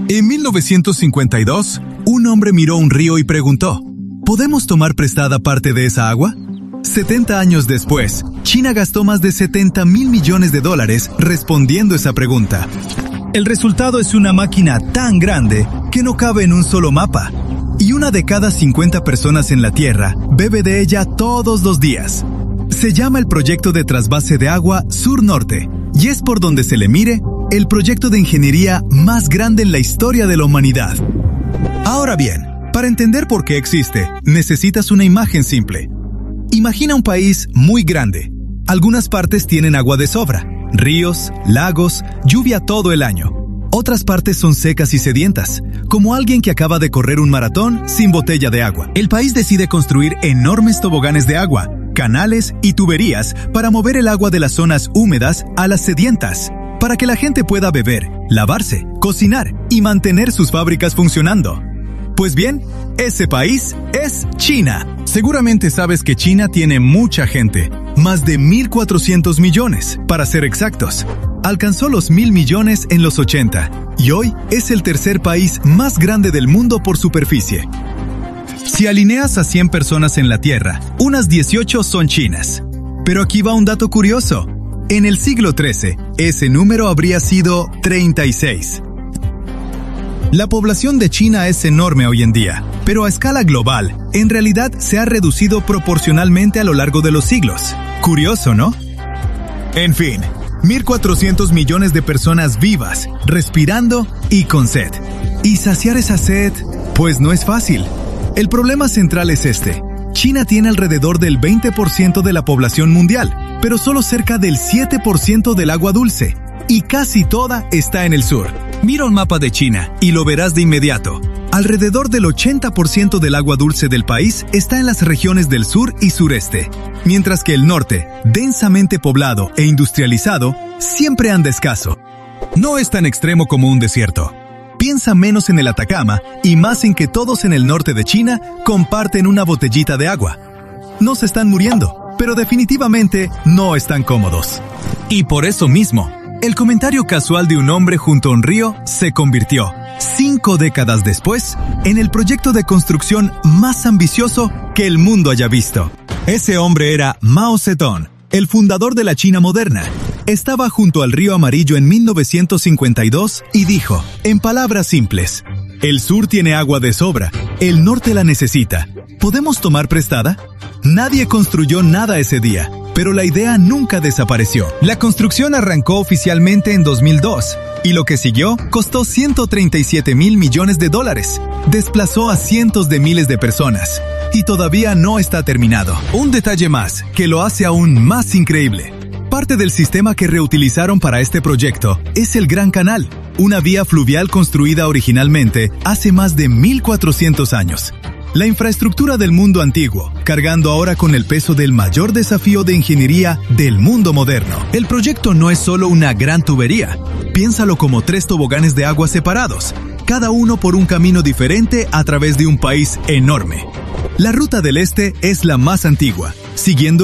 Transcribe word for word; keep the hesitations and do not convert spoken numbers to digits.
En mil novecientos cincuenta y dos, un hombre miró un río y preguntó, ¿podemos tomar prestada parte de esa agua? setenta años después, China gastó más de setenta mil millones de dólares respondiendo esa pregunta. El resultado es una máquina tan grande que no cabe en un solo mapa, y una de cada cincuenta personas en la Tierra bebe de ella todos los días. Se llama el proyecto de trasvase de agua Sur-Norte, y es por donde se le mire, el proyecto de ingeniería más grande en la historia de la humanidad. Ahora bien, para entender por qué existe, necesitas una imagen simple. Imagina un país muy grande. Algunas partes tienen agua de sobra, ríos, lagos, lluvia todo el año. Otras partes son secas y sedientas, como alguien que acaba de correr un maratón sin botella de agua. El país decide construir enormes toboganes de agua, canales y tuberías para mover el agua de las zonas húmedas a las sedientas, para que la gente pueda beber, lavarse, cocinar y mantener sus fábricas funcionando. Pues bien, ese país es China. Seguramente sabes que China tiene mucha gente, más de mil cuatrocientos millones, para ser exactos. Alcanzó los mil millones en los ochenta, y hoy es el tercer país más grande del mundo por superficie. Si alineas a cien personas en la Tierra, unas dieciocho son chinas. Pero aquí va un dato curioso. En el siglo trece, ese número habría sido treinta y seis. La población de China es enorme hoy en día, pero a escala global, en realidad se ha reducido proporcionalmente a lo largo de los siglos. Curioso, ¿no? En fin, mil cuatrocientos millones de personas vivas, respirando y con sed. Y saciar esa sed, pues no es fácil. El problema central es este. China tiene alrededor del veinte por ciento de la población mundial, pero solo cerca del siete por ciento del agua dulce, y casi toda está en el sur. Mira un mapa de China y lo verás de inmediato. Alrededor del ochenta por ciento del agua dulce del país está en las regiones del sur y sureste, mientras que el norte, densamente poblado e industrializado, siempre anda escaso. No es tan extremo como un desierto. Piensa menos en el Atacama y más en que todos en el norte de China comparten una botellita de agua. No se están muriendo, pero definitivamente no están cómodos. Y por eso mismo, el comentario casual de un hombre junto a un río se convirtió, cinco décadas después, en el proyecto de construcción más ambicioso que el mundo haya visto. Ese hombre era Mao Zedong, el fundador de la China moderna. Estaba junto al río Amarillo en mil novecientos cincuenta y dos y dijo, en palabras simples, el sur tiene agua de sobra, el norte la necesita. ¿Podemos tomar prestada? Nadie construyó nada ese día, pero la idea nunca desapareció. La construcción arrancó oficialmente en dos mil dos, y lo que siguió costó ciento treinta y siete mil millones de dólares. Desplazó a cientos de miles de personas, y todavía no está terminado. Un detalle más, que lo hace aún más increíble. Parte del sistema que reutilizaron para este proyecto es el Gran Canal, una vía fluvial construida originalmente hace más de mil cuatrocientos años. La infraestructura del mundo antiguo, cargando ahora con el peso del mayor desafío de ingeniería del mundo moderno. El proyecto no es solo una gran tubería. Piénsalo como tres toboganes de agua separados, cada uno por un camino diferente a través de un país enorme. La ruta del este es la más antigua, siguiendo